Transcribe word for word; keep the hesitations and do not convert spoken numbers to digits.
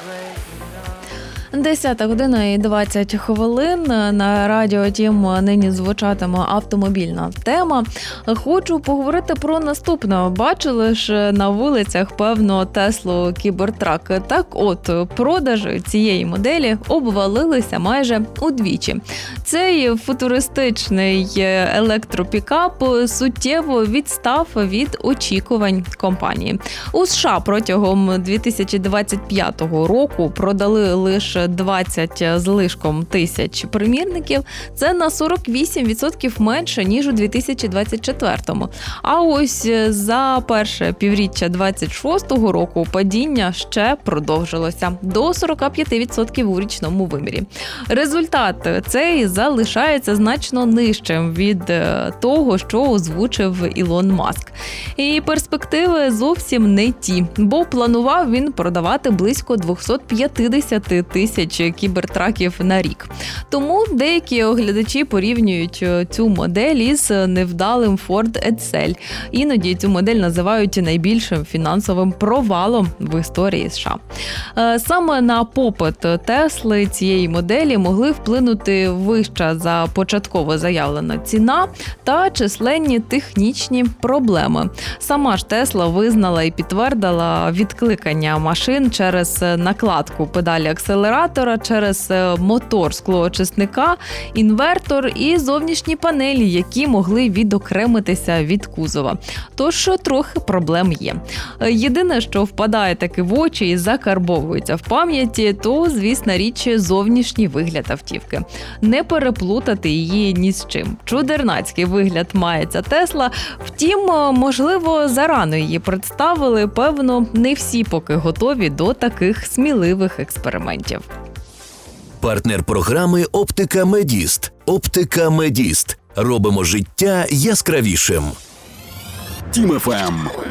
десята година і двадцять хвилин. На радіо Тім нині звучатиме автомобільна тема. Хочу поговорити про наступне. Бачили ж на вулицях, певно, Теслу Cybertruck. Так от, продажі цієї моделі обвалилися майже удвічі. Цей футуристичний електропікап суттєво відстав від очікувань компанії. У США протягом дві тисячі двадцять п'ятого року продали лише двадцять з лишком тисяч примірників. Це на сорок вісім відсотків менше, ніж у дві тисячі двадцять четвертому. А ось за перше півріччя двадцять шостого року падіння ще продовжилося до сорок п'ять відсотків у річному вимірі. Результат цей залишається значно нижчим від того, що озвучив Ілон Маск. І перспективи зовсім не ті, бо планував він продавати близько двісті п'ятдесят тисяч кібертраків на рік. Тому деякі оглядачі порівнюють цю модель із невдалим Ford Edsel. Іноді цю модель називають найбільшим фінансовим провалом в історії США. Саме на попит Тесли цієї моделі могли вплинути вища за початково заявлена ціна та численні технічні проблеми. Сама ж Тесла визнала і підтвердила відкликання машин через накладку педалі акселератора, через мотор склоочисника, інвертор і зовнішні панелі, які могли відокремитися від кузова. Тож трохи проблем є. Єдине, що впадає таки в очі і закарбовується в пам'яті, то, звісна річ, зовнішній вигляд автівки. Не переплутати її ні з чим. Чудернацький вигляд має ця Тесла, втім, можливо, зарано її представили, певно, не всі поки готові до таких сміливих експериментів. Партнер програми «Оптика Медіст». «Оптика Медіст». Робимо життя яскравішим. Тім еф ем.